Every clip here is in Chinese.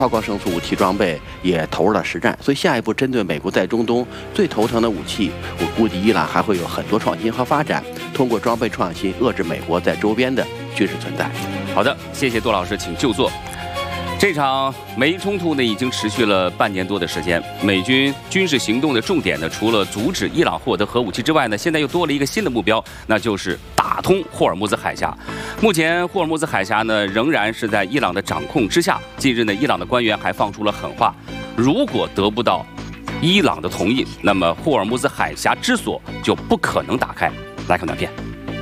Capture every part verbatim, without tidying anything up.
超高声速武器装备也投入了实战，所以下一步针对美国在中东最头疼的武器，我估计伊朗还会有很多创新和发展，通过装备创新遏制美国在周边的军事存在。 好的，谢谢杜老师，请就座。这场美伊冲突呢，已经持续了半年多的时间。美军军事行动的重点呢，除了阻止伊朗获得核武器之外呢，现在又多了一个新的目标，那就是打通霍尔木兹海峡。目前，霍尔木兹海峡呢，仍然是在伊朗的掌控之下。近日呢，伊朗的官员还放出了狠话：如果得不到伊朗的同意，那么霍尔木兹海峡之锁就不可能打开。来看短片。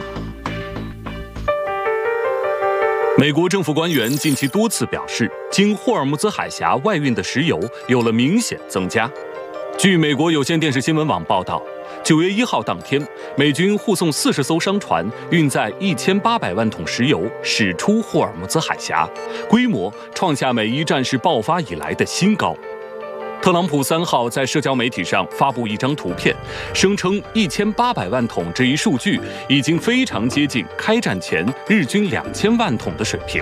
美国政府官员近期多次表示，经霍尔木兹海峡外运的石油有了明显增加。据美国有线电视新闻网报道，九月一号当天，美军护送四十艘商船运载一千八百万桶石油驶出霍尔木兹海峡，规模创下美伊战事爆发以来的新高。特朗普三号在社交媒体上发布一张图片，声称一千八百万桶这一数据已经非常接近开战前日均两千万桶的水平。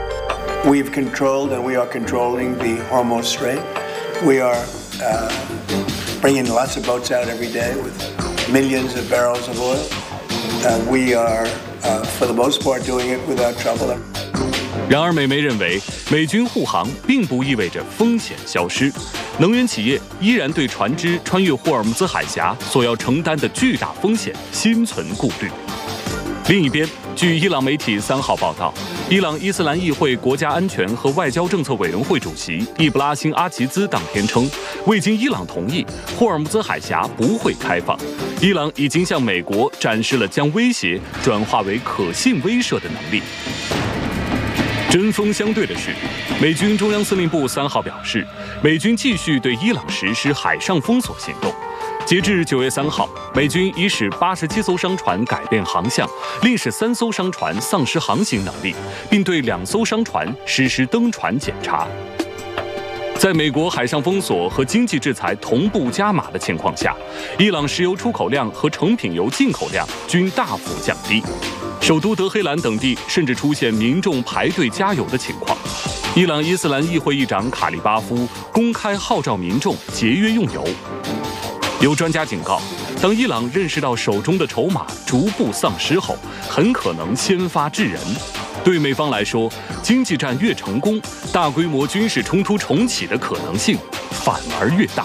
We've controlled and we are controlling the Hormuz Strait. We are uh, bringing lots of boats out every day with millions of barrels of oil. Uh, we are, uh, for the most part, doing it without trouble. 然而，美媒认为，美军护航并不意味着风险消失，能源企业依然对船只穿越霍尔木兹海峡所要承担的巨大风险心存顾虑。另一边，据伊朗媒体三号报道，伊朗伊斯兰议会国家安全和外交政策委员会主席易卜拉欣·阿齐兹当天称，未经伊朗同意，霍尔木兹海峡不会开放。伊朗已经向美国展示了将威胁转化为可信威慑的能力。针锋相对的是，美军中央司令部三号表示，美军继续对伊朗实施海上封锁行动。截至九月三号，美军已使八十七艘商船改变航向，另使三艘商船丧失航行能力，并对两艘商船实施登船检查。在美国海上封锁和经济制裁同步加码的情况下，伊朗石油出口量和成品油进口量均大幅降低。首都德黑兰等地甚至出现民众排队加油的情况。伊朗伊斯兰议会议长卡利巴夫公开号召民众节约用油。有专家警告，当伊朗认识到手中的筹码逐步丧失后，很可能先发制人。对美方来说，经济战越成功，大规模军事冲突重启的可能性反而越大。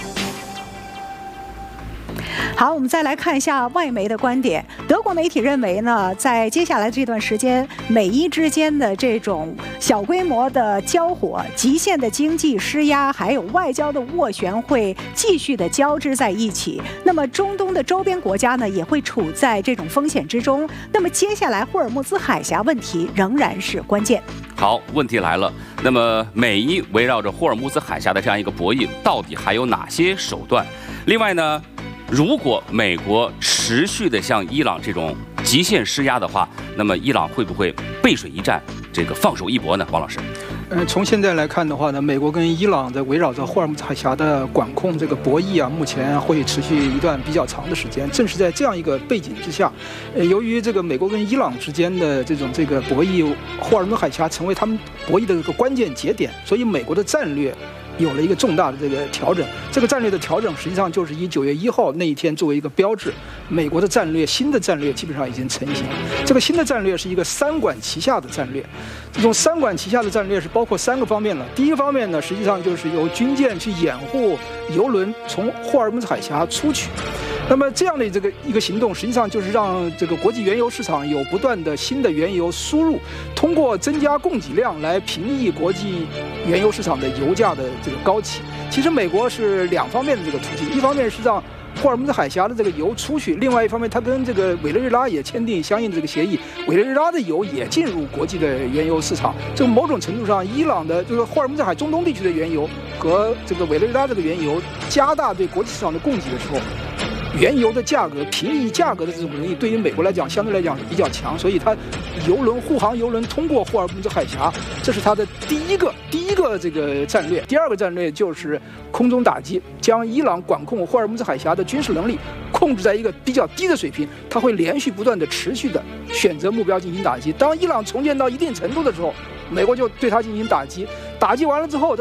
好，我们再来看一下外媒的观点。德国媒体认为呢，在接下来这段时间，美伊之间的这种小规模的交火、极限的经济施压，还有外交的斡旋会继续的交织在一起。那么，中东的周边国家呢，也会处在这种风险之中。那么，接下来霍尔木兹海峡问题仍然是关键。 好，问题来了。那么，美伊围绕着霍尔木兹海峡的这样一个博弈，到底还有哪些手段？另外呢？如果美国持续的向伊朗这种极限施压的话，那么伊朗会不会背水一战，这个放手一搏呢？王老师， 呃，从现在来看的话呢，美国跟伊朗的围绕着霍尔木兹海峡的管控这个博弈啊，目前会持续一段比较长的时间。正是在这样一个背景之下，呃，由于这个美国跟伊朗之间的这种这个博弈，霍尔木兹海峡成为他们博弈的这个关键节点，所以美国的战略有了一个重大的这个调整。这个战略的调整实际上就是以九月一号那一天作为一个标志，美国的战略新的战略基本上已经成型。这个新的战略是一个三管齐下的战略，这种三管齐下的战略是包括三个方面了。第一个方面呢，实际上就是由军舰去掩护油轮从霍尔木兹海峡出去。那么这样的这个一个行动，实际上就是让这个国际原油市场有不断的新的原油输入，通过增加供给量来平抑国际原油市场的油价的这个高企。其实美国是两方面的这个途径，一方面是让霍尔木兹海峡的这个油出去，另外一方面它跟这个委内瑞拉也签订相应的这个协议，委内瑞拉的油也进入国际的原油市场。这个某种程度上，伊朗的这个霍尔木兹海中东地区的原油和这个委内瑞拉这个原油加大对国际市场的供给的时候，原油的价格平抑价格的这种能力，对于美国来讲相对来讲是比较强，所以它油轮护航油轮通过霍尔木兹海峡，这是它的第一个第一个这个战略。第二个战略就是空中打击，将伊朗管控霍尔木兹海峡的军事能力控制在一个比较低的水平，它会连续不断的持续的选择目标进行打击。当伊朗重建到一定程度的时候，美国就对它进行打击，打击完了之后